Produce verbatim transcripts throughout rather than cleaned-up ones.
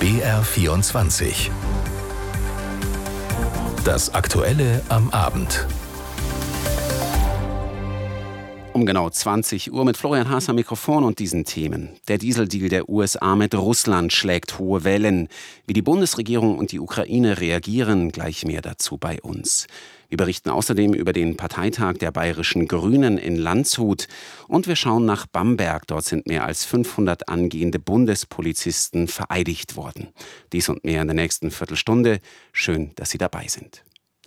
B R vierundzwanzig. Das Aktuelle am Abend. Um genau zwanzig Uhr mit Florian Haas am Mikrofon und diesen Themen. Der Dieseldeal der U S A mit Russland schlägt hohe Wellen. Wie die Bundesregierung und die Ukraine reagieren, gleich mehr dazu bei uns. Wir berichten außerdem über den Parteitag der Bayerischen Grünen in Landshut. Und wir schauen nach Bamberg. Dort sind mehr als fünfhundert angehende Bundespolizisten vereidigt worden. Dies und mehr in der nächsten Viertelstunde. Schön, dass Sie dabei sind.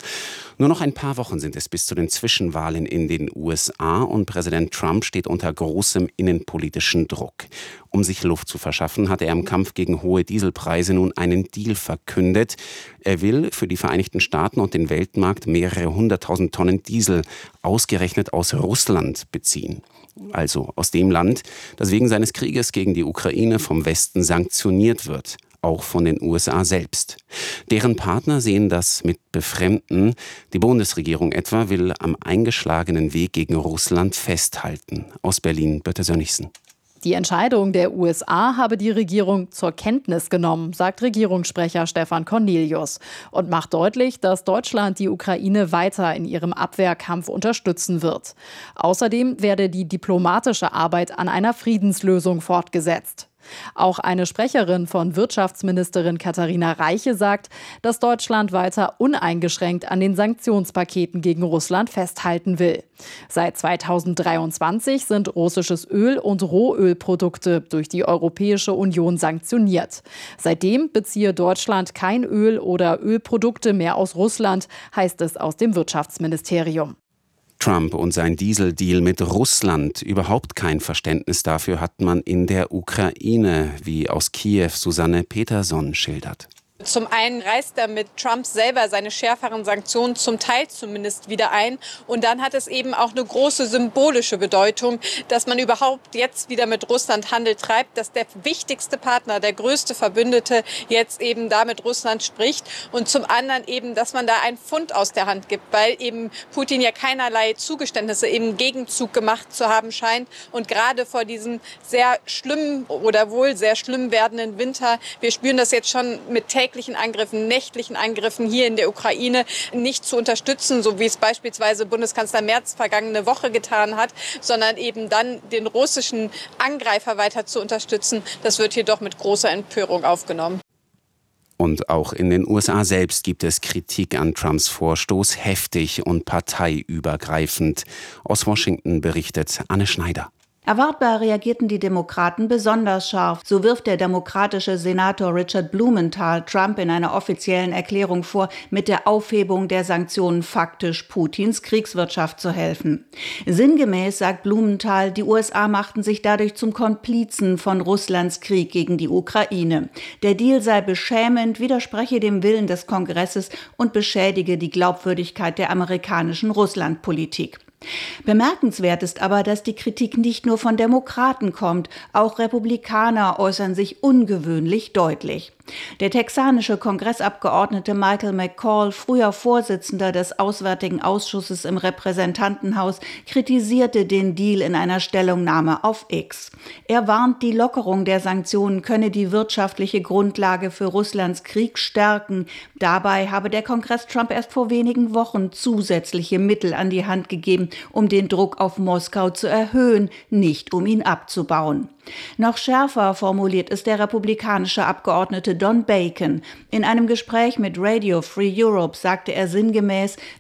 Nur noch ein paar Wochen sind es bis zu den Zwischenwahlen in den U S A und Präsident Trump steht unter großem innenpolitischen Druck. Um sich Luft zu verschaffen, hat er im Kampf gegen hohe Dieselpreise nun einen Deal verkündet. Er will für die Vereinigten Staaten und den Weltmarkt mehrere hunderttausend Tonnen Diesel ausgerechnet aus Russland beziehen. Also aus dem Land, das wegen seines Krieges gegen die Ukraine vom Westen sanktioniert wird. Auch von den U S A selbst. Deren Partner sehen das mit Befremden. Die Bundesregierung etwa will am eingeschlagenen Weg gegen Russland festhalten. Aus Berlin, Birte Sönnigsen. Die Entscheidung der U S A habe die Regierung zur Kenntnis genommen, sagt Regierungssprecher Stefan Cornelius und macht deutlich, dass Deutschland die Ukraine weiter in ihrem Abwehrkampf unterstützen wird. Außerdem werde die diplomatische Arbeit an einer Friedenslösung fortgesetzt. Auch eine Sprecherin von Wirtschaftsministerin Katharina Reiche sagt, dass Deutschland weiter uneingeschränkt an den Sanktionspaketen gegen Russland festhalten will. Seit zweitausenddreiundzwanzig sind russisches Öl und Rohölprodukte durch die Europäische Union sanktioniert. Seitdem beziehe Deutschland kein Öl oder Ölprodukte mehr aus Russland, heißt es aus dem Wirtschaftsministerium. Trump und sein Dieseldeal mit Russland. Überhaupt kein Verständnis dafür hat man in der Ukraine, wie aus Kiew Susanne Peterson schildert. Zum einen reißt er mit Trump selber seine schärferen Sanktionen zum Teil zumindest wieder ein. Und dann hat es eben auch eine große symbolische Bedeutung, dass man überhaupt jetzt wieder mit Russland Handel treibt, dass der wichtigste Partner, der größte Verbündete jetzt eben da mit Russland spricht. Und zum anderen eben, dass man da einen Pfund aus der Hand gibt, weil eben Putin ja keinerlei Zugeständnisse im Gegenzug gemacht zu haben scheint. Und gerade vor diesem sehr schlimmen oder wohl sehr schlimm werdenden Winter, wir spüren das jetzt schon mit täglichen Angriffen, nächtlichen Angriffen hier in der Ukraine nicht zu unterstützen, so wie es beispielsweise Bundeskanzler Merz vergangene Woche getan hat, sondern eben dann den russischen Angreifer weiter zu unterstützen. Das wird hier doch mit großer Empörung aufgenommen. Und auch in den U S A selbst gibt es Kritik an Trumps Vorstoß, heftig und parteiübergreifend. Aus Washington berichtet Anne Schneider. Erwartbar reagierten die Demokraten besonders scharf. So wirft der demokratische Senator Richard Blumenthal Trump in einer offiziellen Erklärung vor, mit der Aufhebung der Sanktionen faktisch Putins Kriegswirtschaft zu helfen. Sinngemäß sagt Blumenthal, die U S A machten sich dadurch zum Komplizen von Russlands Krieg gegen die Ukraine. Der Deal sei beschämend, widerspreche dem Willen des Kongresses und beschädige die Glaubwürdigkeit der amerikanischen Russlandpolitik. Bemerkenswert ist aber, dass die Kritik nicht nur von Demokraten kommt, auch Republikaner äußern sich ungewöhnlich deutlich. Der texanische Kongressabgeordnete Michael McCall, früher Vorsitzender des Auswärtigen Ausschusses im Repräsentantenhaus, kritisierte den Deal in einer Stellungnahme auf X. Er warnt, die Lockerung der Sanktionen könne die wirtschaftliche Grundlage für Russlands Krieg stärken. Dabei habe der Kongress Trump erst vor wenigen Wochen zusätzliche Mittel an die Hand gegeben, um den Druck auf Moskau zu erhöhen, nicht um ihn abzubauen. Noch schärfer formuliert ist der republikanische Abgeordnete Don Bacon. In einem Gespräch mit Radio Free Europe sagte er sinngemäß,